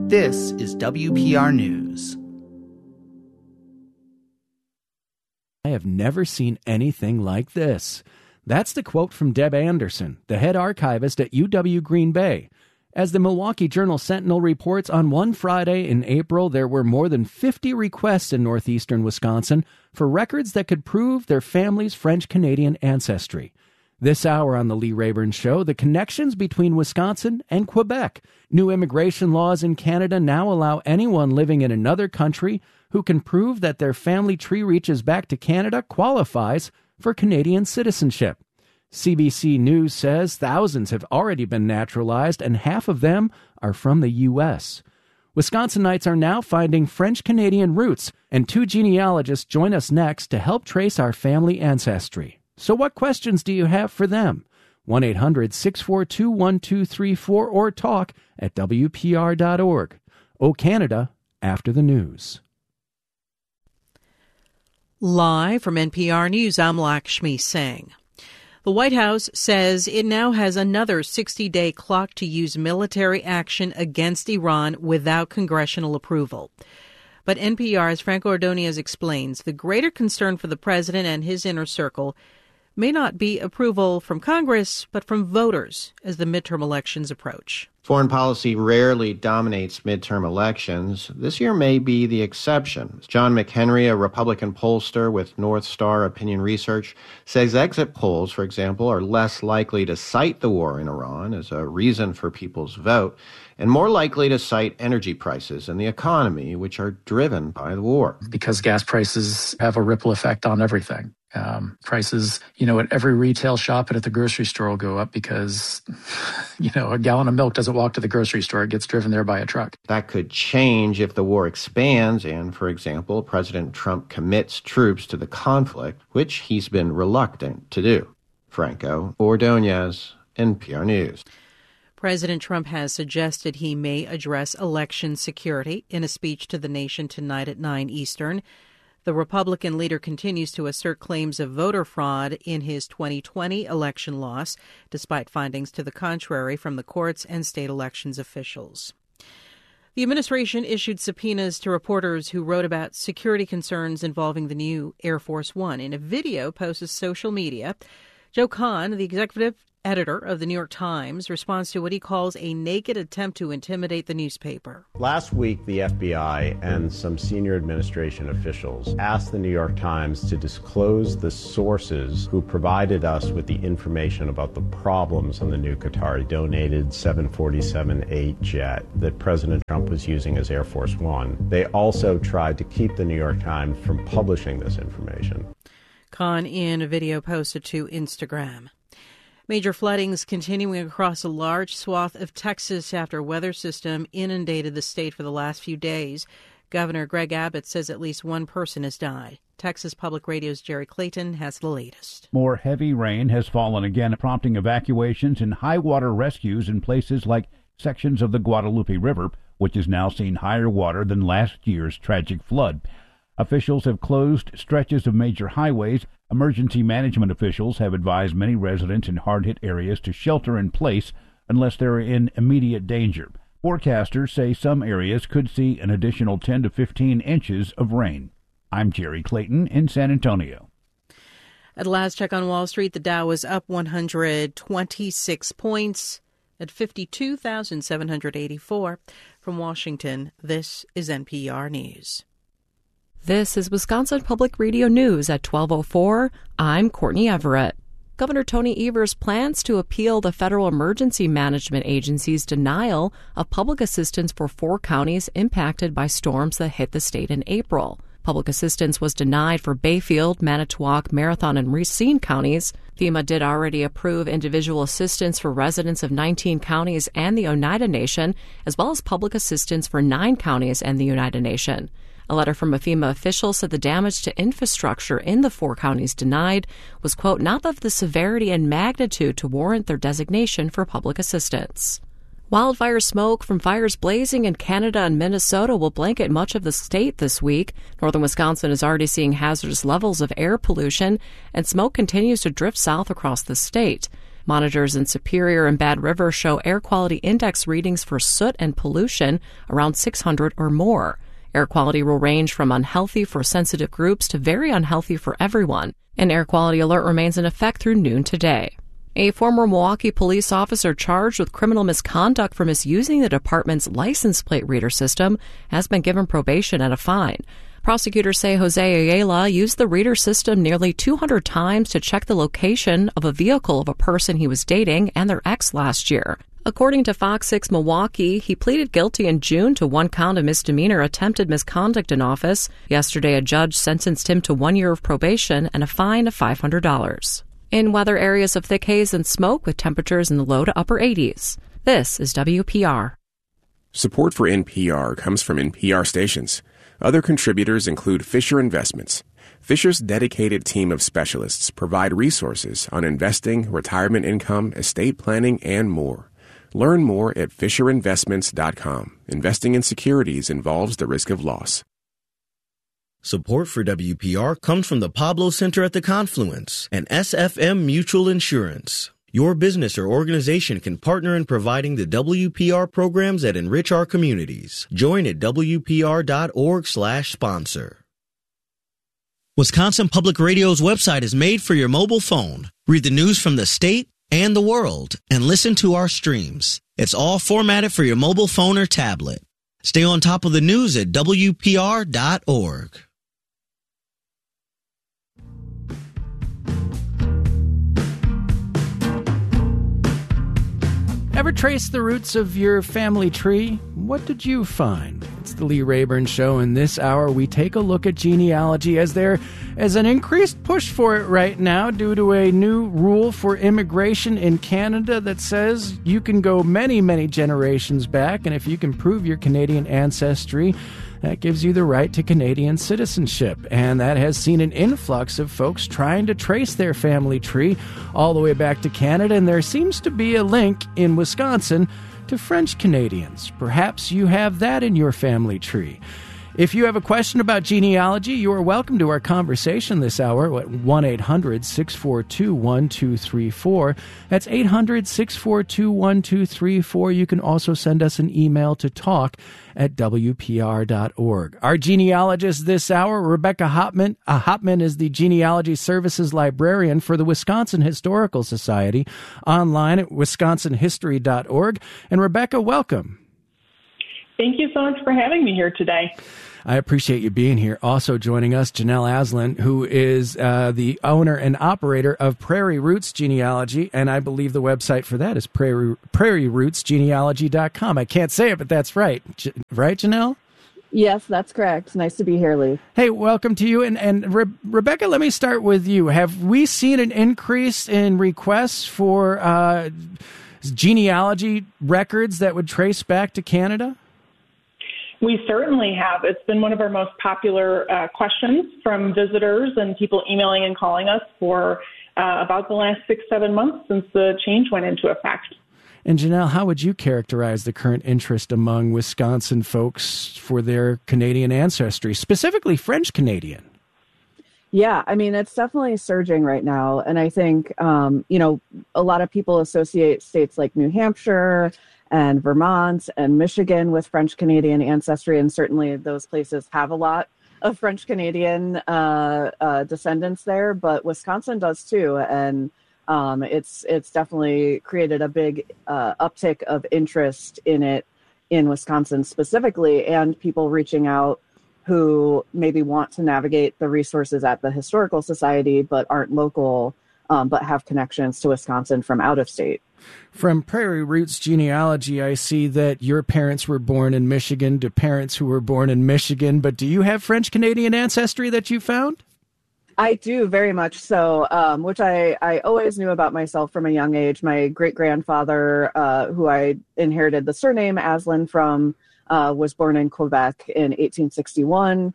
This is WPR News. I have never seen anything like this. That's the quote from Deb Anderson, the head archivist at UW Green Bay. As the Milwaukee Journal-Sentinel reports, on one Friday in April, there were more than 50 requests in northeastern Wisconsin for records that could prove their family's French-Canadian ancestry. This hour on the Lee Rayburn Show, the connections between Wisconsin and Quebec. New immigration laws in Canada now allow anyone living in another country who can prove that their family tree reaches back to Canada qualifies for Canadian citizenship. CBC News says thousands have already been naturalized and half of them are from the U.S. Wisconsinites are now finding French-Canadian roots, and two genealogists join us next to help trace our family ancestry. So what questions do you have for them? 1-800-642-1234 or talk at WPR.org. O Canada, after the news. Live from NPR News, I'm Lakshmi Singh. The White House says it now has another 60-day clock to use military action against Iran without congressional approval. But NPR's Franco Ordonez explains the greater concern for the president and his inner circle may not be approval from Congress, but from voters as the midterm elections approach. Foreign policy rarely dominates midterm elections. This year may be the exception. John McHenry, a Republican pollster with North Star Opinion Research, says exit polls, for example, are less likely to cite the war in Iran as a reason for people's vote, and more likely to cite energy prices and the economy, which are driven by the war. Because gas prices have a ripple effect on everything. Prices, at every retail shop and at the grocery store will go up because, a gallon of milk doesn't walk to the grocery store. It gets driven there by a truck. That could change if the war expands and, for example, President Trump commits troops to the conflict, which he's been reluctant to do. Franco Ordonez, NPR News. President Trump has suggested he may address election security in a speech to the nation tonight at 9 Eastern. The Republican leader continues to assert claims of voter fraud in his 2020 election loss, despite findings to the contrary from the courts and state elections officials. The administration issued subpoenas to reporters who wrote about security concerns involving the new Air Force One. In a video posted to social media, Joe Kahn, the executive editor of the New York Times, responds to what he calls a naked attempt to intimidate the newspaper. Last week, the FBI and some senior administration officials asked the New York Times to disclose the sources who provided us with the information about the problems on the new Qatari-donated 747-8 jet that President Trump was using as Air Force One. They also tried to keep the New York Times from publishing this information. Kahn in a video posted to Instagram. Major floodings continuing across a large swath of Texas after a weather system inundated the state for the last few days. Governor Greg Abbott says at least one person has died. Texas Public Radio's Jerry Clayton has the latest. More heavy rain has fallen again, prompting evacuations and high water rescues in places like sections of the Guadalupe River, which has now seen higher water than last year's tragic flood. Officials have closed stretches of major highways. Emergency management officials have advised many residents in hard-hit areas to shelter in place unless they're in immediate danger. Forecasters say some areas could see an additional 10 to 15 inches of rain. I'm Jerry Clayton in San Antonio. At last check on Wall Street, the Dow was up 126 points at 52,784. From Washington, this is NPR News. This is Wisconsin Public Radio News at 12:04. I'm Courtney Everett. Governor Tony Evers plans to appeal the Federal Emergency Management Agency's denial of public assistance for 4 counties impacted by storms that hit the state in April. Public assistance was denied for Bayfield, Manitowoc, Marathon, and Racine counties. FEMA did already approve individual assistance for residents of 19 counties and the Oneida Nation, as well as public assistance for 9 counties and the Oneida Nation. A letter from a FEMA official said the damage to infrastructure in the 4 counties denied was, quote, not of the severity and magnitude to warrant their designation for public assistance. Wildfire smoke from fires blazing in Canada and Minnesota will blanket much of the state this week. Northern Wisconsin is already seeing hazardous levels of air pollution, and smoke continues to drift south across the state. Monitors in Superior and Bad River show air quality index readings for soot and pollution around 600 or more. Air quality will range from unhealthy for sensitive groups to very unhealthy for everyone. An air quality alert remains in effect through noon today. A former Milwaukee police officer charged with criminal misconduct for misusing the department's license plate reader system has been given probation and a fine. Prosecutors say Jose Ayala used the reader system nearly 200 times to check the location of a vehicle of a person he was dating and their ex last year. According to Fox 6 Milwaukee, he pleaded guilty in June to 1 count of misdemeanor attempted misconduct in office. Yesterday, a judge sentenced him to 1 year of probation and a fine of $500. In weather, areas of thick haze and smoke with temperatures in the low to upper 80s. This is WPR. Support for NPR comes from NPR stations. Other contributors include Fisher Investments. Fisher's dedicated team of specialists provide resources on investing, retirement income, estate planning, and more. Learn more at FisherInvestments.com. Investing in securities involves the risk of loss. Support for WPR comes from the Pablo Center at the Confluence and SFM Mutual Insurance. Your business or organization can partner in providing the WPR programs that enrich our communities. Join at WPR.org/sponsor. Wisconsin Public Radio's website is made for your mobile phone. Read the news from the state and the world and listen to our streams. It's all formatted for your mobile phone or tablet. Stay on top of the news at WPR.org. Ever trace the roots of your family tree? What did you find? It's the Lee Rayburn Show. In this hour, we take a look at genealogy as there is an increased push for it right now due to a new rule for immigration in Canada that says you can go many, many generations back, and if you can prove your Canadian ancestry, that gives you the right to Canadian citizenship. And that has seen an influx of folks trying to trace their family tree all the way back to Canada, and there seems to be a link in Wisconsin to French Canadians. Perhaps you have that in your family tree. If you have a question about genealogy, you are welcome to our conversation this hour at 1-800-642-1234. That's 800-642-1234. You can also send us an email to talk@wpr.org. Our genealogist this hour, Rebecca Hopman. Hopman is the Genealogy Services Librarian for the Wisconsin Historical Society, online at wisconsinhistory.org. And Rebecca, welcome. Thank you so much for having me here today. I appreciate you being here. Also joining us, Janelle Aslan, who is the owner and operator of Prairie Roots Genealogy, and I believe the website for that is prairierootsgenealogy.com. I can't say it, but that's right. Right, Janelle? Yes, that's correct. Nice to be here, Lee. Hey, welcome to you. And Rebecca, let me start with you. Have we seen an increase in requests for genealogy records that would trace back to Canada? We certainly have. It's been one of our most popular questions from visitors and people emailing and calling us for about the last 6-7 months since the change went into effect. And Janelle, how would you characterize the current interest among Wisconsin folks for their Canadian ancestry, specifically French Canadian? Yeah, I mean, it's definitely surging right now. And I think, a lot of people associate states like New Hampshire and Vermont and Michigan with French Canadian ancestry. And certainly those places have a lot of French Canadian descendants there, but Wisconsin does too. And it's definitely created a big uptick of interest in it in Wisconsin specifically, and people reaching out who maybe want to navigate the resources at the Historical Society but aren't local, but have connections to Wisconsin from out of state. From Prairie Roots Genealogy, I see that your parents were born in Michigan to parents who were born in Michigan, but do you have French Canadian ancestry that you found? I do, very much so, which I always knew about myself from a young age. My great-grandfather, who I inherited the surname Aslan from, was born in Quebec in 1861.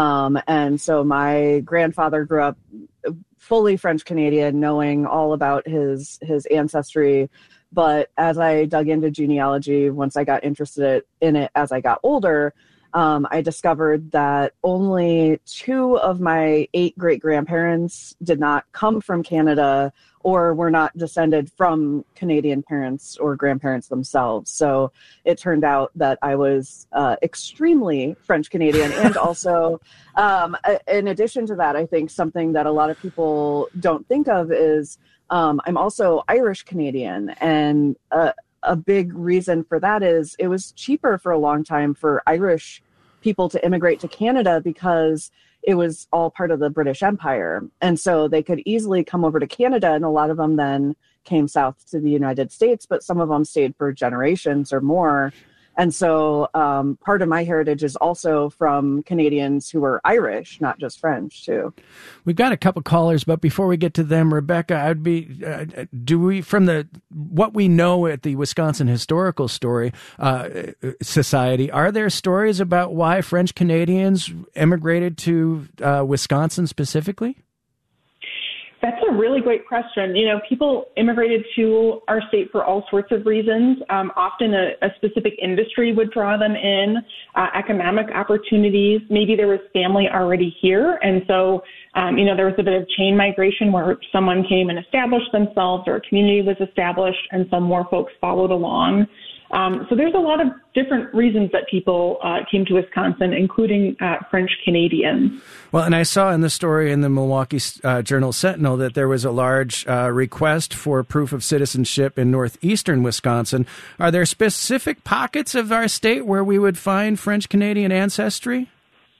And so my grandfather grew up fully French Canadian, knowing all about his ancestry. But as I dug into genealogy, once I got interested in it as I got older, I discovered that only 2 of my 8 great-grandparents did not come from Canada or were not descended from Canadian parents or grandparents themselves. So it turned out that I was extremely French Canadian. And also, in addition to that, I think something that a lot of people don't think of is I'm also Irish Canadian. And a big reason for that is it was cheaper for a long time for Irish people to immigrate to Canada because it was all part of the British Empire. And so they could easily come over to Canada, and a lot of them then came south to the United States, but some of them stayed for generations or more. And so part of my heritage is also from Canadians who were Irish, not just French, too. We've got a couple callers, but before we get to them, Rebecca, I'd be, from what we know at the Wisconsin Historical Society, are there stories about why French Canadians immigrated to Wisconsin specifically? That's a really great question. You know, people immigrated to our state for all sorts of reasons. Often a specific industry would draw them in, economic opportunities. Maybe there was family already here. And so, there was a bit of chain migration where someone came and established themselves, or a community was established, and some more folks followed along. So there's a lot of different reasons that people came to Wisconsin, including French Canadians. Well, and I saw in the story in the Milwaukee Journal-Sentinel that there was a large request for proof of citizenship in northeastern Wisconsin. Are there specific pockets of our state where we would find French Canadian ancestry?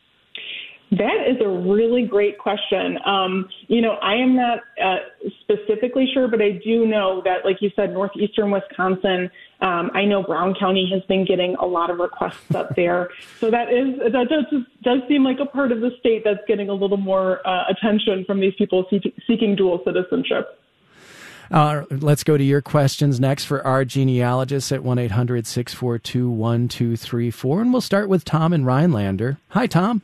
That is a really great question. I am not specifically sure, but I do know that, like you said, northeastern Wisconsin, I know Brown County has been getting a lot of requests up there. So that does seem like a part of the state that's getting a little more attention from these people seeking dual citizenship. Let's go to your questions next for our genealogists at 1-800-642-1234. And we'll start with Tom in Rhinelander. Hi, Tom.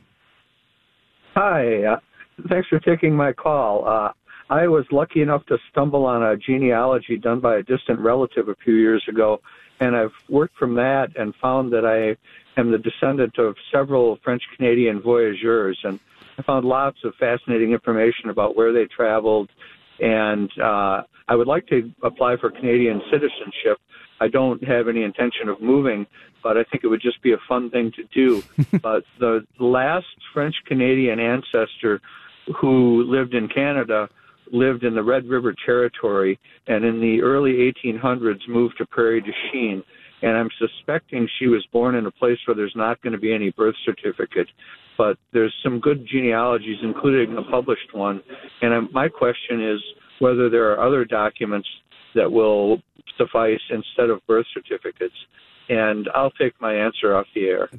Hi, thanks for taking my call. I was lucky enough to stumble on a genealogy done by a distant relative a few years ago, and I've worked from that and found that I am the descendant of several French-Canadian voyageurs, and I found lots of fascinating information about where they traveled, and I would like to apply for Canadian citizenship. I don't have any intention of moving, but I think it would just be a fun thing to do. But the last French-Canadian ancestor who lived in Canada lived in the Red River Territory, and in the early 1800s moved to Prairie du Chien. And I'm suspecting she was born in a place where there's not going to be any birth certificate. But there's some good genealogies, including a published one. And my question is whether there are other documents that will suffice instead of birth certificates. And I'll take my answer off the air.